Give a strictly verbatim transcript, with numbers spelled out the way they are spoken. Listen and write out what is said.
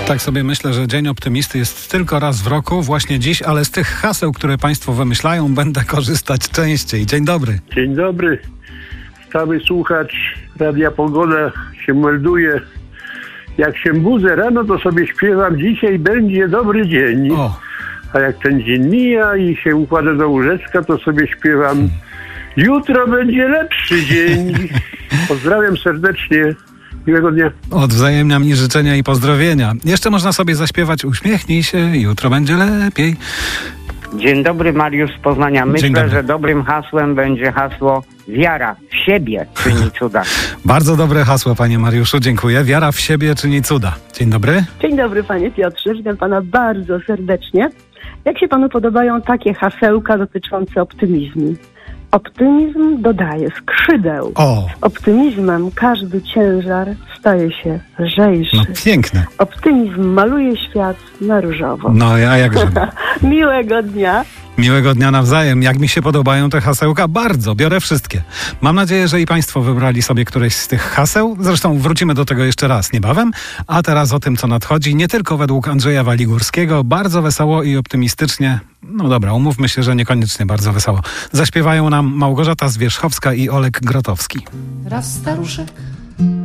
Tak sobie myślę, że Dzień Optymisty jest tylko raz w roku, właśnie dziś, ale z tych haseł, które państwo wymyślają, będę korzystać częściej. Dzień dobry. Dzień dobry. Stały słuchacz Radia Pogoda się melduje. Jak się budzę rano, to sobie śpiewam: dzisiaj będzie dobry dzień. O. A jak ten dzień mija i się układa do łóżeczka, to sobie śpiewam: jutro będzie lepszy dzień. Pozdrawiam serdecznie. Miłego dnia. Odwzajemniam mi życzenia i pozdrowienia. Jeszcze można sobie zaśpiewać: uśmiechnij się, jutro będzie lepiej. Dzień dobry, Mariusz z Poznania. Myślę, że dobrym hasłem będzie hasło: wiara w siebie czyni cuda. Bardzo dobre hasło, panie Mariuszu, dziękuję. Wiara w siebie czyni cuda. Dzień dobry. Dzień dobry, panie Piotrze. Witam pana bardzo serdecznie. Jak się panu podobają takie hasełka dotyczące optymizmu? Optymizm dodaje skrzydeł. O. Z optymizmem każdy ciężar staje się lżejszy. No piękne. Optymizm maluje świat na różowo. No a jakże. Miłego dnia. Miłego dnia nawzajem. Jak mi się podobają te hasełka? Bardzo. Biorę wszystkie. Mam nadzieję, że i państwo wybrali sobie któreś z tych haseł. Zresztą wrócimy do tego jeszcze raz niebawem. A teraz o tym, co nadchodzi. Nie tylko według Andrzeja Waligórskiego. Bardzo wesoło i optymistycznie. No dobra, umówmy się, że niekoniecznie bardzo wesoło. Zaśpiewają nam Małgorzata Zwierzchowska i Olek Grotowski. Raz staruszek